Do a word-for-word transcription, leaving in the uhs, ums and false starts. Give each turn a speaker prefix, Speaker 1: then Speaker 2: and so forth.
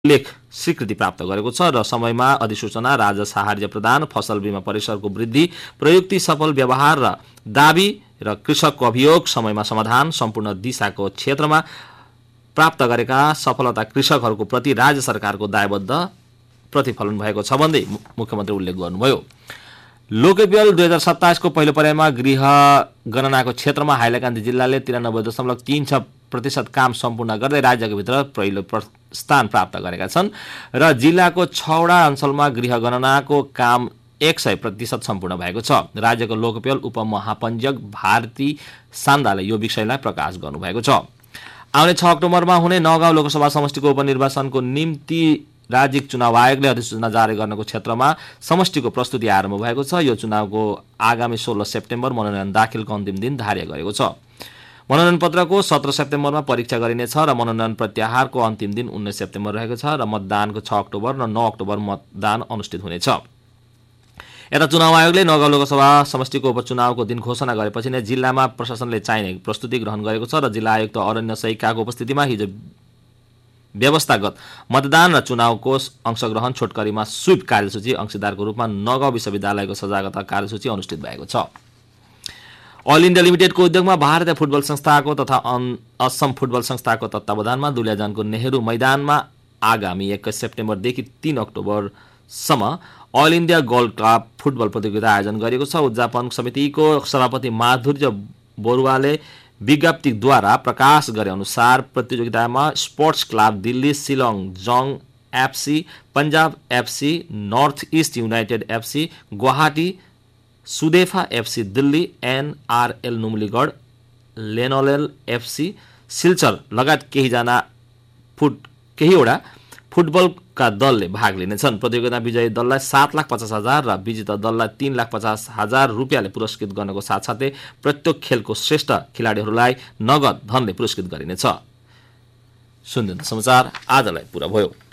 Speaker 1: लेख स्वीकृति प्राप्त गरेको छ र समयमा अधिसूचना, राजस्व हार्य प्रदान, फसल बीमा परिसरको वृद्धि, प्रयुक्ति सफल व्यवहार र दाबी र कृषकको अभियोग समयमा समाधान, सम्पूर्ण दिशाको क्षेत्रमा प्राप्त गरेका सफलता कृषकहरूको प्रति राज्य सरकारको दायबद्ध प्रतिफलन भएको छ भन्दै मुख्यमन्त्री उल्लेख गर्नुभयो। लोकपिएल दुई हजार सत्ताइस को पहिलो पर्यायमा गृह गणनाको क्षेत्रमा हाइलाकान्दी जिल्लाले तिरानब्बे दशमलव तीन छ प्रतिशत काम सम्पूर्ण गर्दै राज्यको भित्र पहिलो स्थान प्राप्त गरेका छन् र जिल्लाको छवटा अञ्चलमा गृह गणनाको काम एक सय प्रतिशत सम्पूर्ण भएको छ। राज्यको लोकपिएल उपमहापञ्जीयक भारती सान्दाले यो विषयलाई प्रकाश गर्नुभएको छ। आउने छ अक्टोबरमा हुने नगाउँ लोकसभा समष्टिको उपनिर्वाचनको निम्ति राज्यिक चुनाव आयोगले अधिसूचना जारी गर्नको क्षेत्रमा समष्टिको प्रस्तुति आरम्भ भएको छ। यो चुनावको आगामी सोह्र सेप्टेम्बर मनोनयन दाखिलको अन्तिम दिन धार्य गरेको छ। मनोनयन पत्रको सत्र सेप्टेम्बरमा परीक्षा गरिनेछ र मनोनयन प्रत्याहारको अन्तिम दिन उन्नाइस सेप्टेम्बर रहेको छ र मतदानको छ अक्टोबर र नौ अक्टोबर मतदान अनुष्ठित हुनेछ। यता चुनाव आयोगले नगाउँ लोकसभा समष्टिको उपचुनावको दिन घोषणा गरेपछि नै जिल्लामा प्रशासनले चाहिने प्रस्तुति ग्रहण गरेको छ र जिल्ला आयुक्त अरण्य सैकाको उपस्थितिमा हिजो व्यवस्थागत मतदान र चुनावको अंशग्रहण छोटकरीमा स्वीप कार्यसूची अंशदारको रूपमा नगाउँ विश्वविद्यालयको सजागता कार्यसूची अनुष्ठित भएको छ। अल इन्डिया लिमिटेडको उद्योगमा भारतीय फुटबल संस्थाको तथा असम फुटबल संस्थाको तत्त्वावधानमा दुलियाजानको नेहरू मैदानमा आगामी एक्काइस सेप्टेम्बरदेखि तीन अक्टोबरसम्म all India gold cup football प्रतियोगिता आयोजन गरिएको छ। उद्यापन समितिको सभापति माधुर्य बरुवाले विज्ञप्तिद्वारा प्रकाश गरे अनुसार प्रतियोगितामा स्पोर्ट्स क्लब दिल्ली, शिलोङ जङ FC, Punjab FC, north east United FC, Guwahati सुदेफा FC Delhi, NRL नुमलीगढ, लेनोलेल FC Silchar लगायत केहीजना फुट केहीवटा फुटबलका दलले भाग लिनेछन्। प्रतियोगिता विजयी दललाई सात लाख पचास हजार र विजेता दललाई तीन लाख पचास हजार रुपियाँले पुरस्कृत गर्नको साथसाथै प्रत्येक खेलको श्रेष्ठ खेलाडीहरूलाई नगद धनले पुरस्कृत गरिनेछ। सुन्दै समाचार आजलाई पुरा भयो।